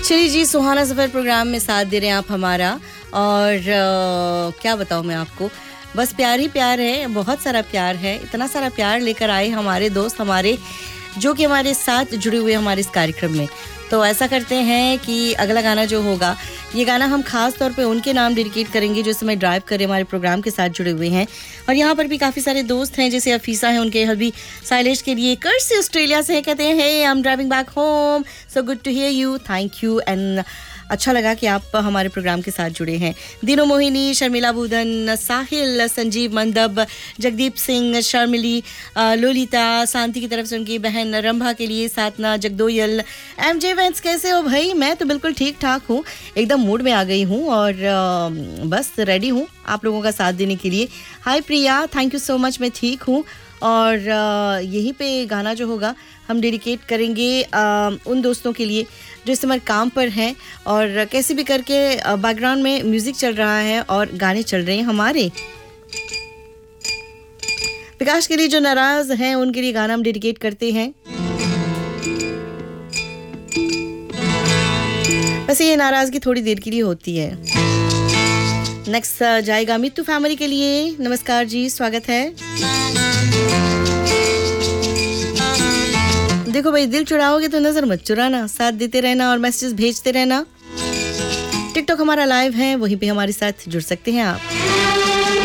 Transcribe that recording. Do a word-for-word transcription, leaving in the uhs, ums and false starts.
चलिए जी, सुहाना सफ़र प्रोग्राम में साथ दे रहे हैं आप हमारा। और आ, क्या बताऊँ मैं आपको, बस प्यार ही प्यार है, बहुत सारा प्यार है। इतना सारा प्यार लेकर आए हमारे दोस्त, हमारे जो कि हमारे साथ जुड़े हुए हमारे इस कार्यक्रम में। तो ऐसा करते हैं कि अगला गाना जो होगा, ये गाना हम खास तौर पे उनके नाम डेडिकेट करेंगे जो समय ड्राइव कर हमारे प्रोग्राम के साथ जुड़े हुए हैं। और यहाँ पर भी काफ़ी सारे दोस्त हैं, जैसे अफीसा है, उनके हस्बी साइलेश के लिए कर्सी ऑस्ट्रेलिया से कहते हैं, हे I am driving back home, so good to here you, thank you and अच्छा लगा कि आप हमारे प्रोग्राम के साथ जुड़े हैं। दीनो मोहिनी, शर्मिला बुधन, साहिल, संजीव मंदब, जगदीप सिंह, शर्मिली, लोलिता, शांति की तरफ से उनकी बहन रंभा के लिए, सातना, जगदोयल, एम जे वेंस, कैसे हो भाई? मैं तो बिल्कुल ठीक ठाक हूँ, एकदम मूड में आ गई हूँ और बस रेडी हूँ आप लोगों का साथ देने के लिए। हाय प्रिया, थैंक यू सो मच, मैं ठीक हूँ। और यहीं पे गाना जो होगा हम डेडिकेट करेंगे उन दोस्तों के लिए जो इस समय काम पर हैं और कैसे भी करके बैकग्राउंड में म्यूजिक चल रहा है और गाने चल रहे हैं हमारे। विकास के लिए जो नाराज हैं उनके लिए गाना हम डेडिकेट करते हैं। वैसे ये नाराजगी थोड़ी देर के लिए होती है। नेक्स्ट जाएगा मित्तू फैमिली के लिए। नमस्कार जी, स्वागत है। देखो भाई, दिल चुराओगे तो नजर मत चुराना, साथ देते रहना और मैसेजेस भेजते रहना। टिकटॉक हमारा लाइव है, वहीं पे हमारे साथ जुड़ सकते हैं आप।